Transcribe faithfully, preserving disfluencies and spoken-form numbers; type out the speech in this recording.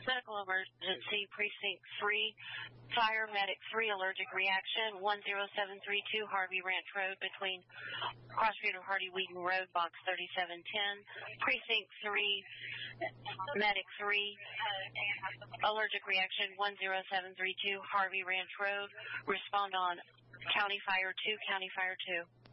Medical emergency, precinct three, fire medic three, allergic reaction, one zero seven three two Harvey Ranch Road between Cross Street of Hardy Wheaton Road, box thirty-seven ten. Precinct three, medic three, allergic reaction, one zero seven three two Harvey Ranch Road. Respond on County Fire two, County Fire two.